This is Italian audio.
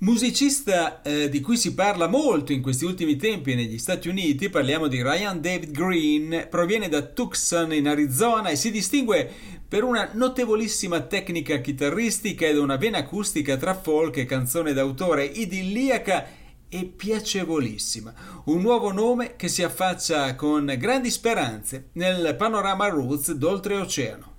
Musicista di cui si parla molto in questi ultimi tempi negli Stati Uniti, parliamo di Ryan David Green, proviene da Tucson in Arizona e si distingue per una notevolissima tecnica chitarristica ed una vena acustica tra folk e canzone d'autore idilliaca e piacevolissima. Un nuovo nome che si affaccia con grandi speranze nel panorama roots d'oltreoceano.